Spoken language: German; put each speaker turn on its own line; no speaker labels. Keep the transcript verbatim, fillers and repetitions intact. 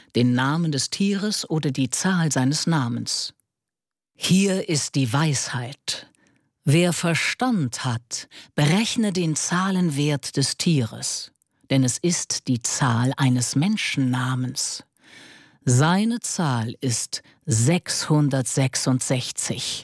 den Namen des Tieres oder die Zahl seines Namens. Hier ist die Weisheit. Wer Verstand hat, berechne den Zahlenwert des Tieres, denn es ist die Zahl eines Menschennamens. Seine Zahl ist sechshundertsechsundsechzig.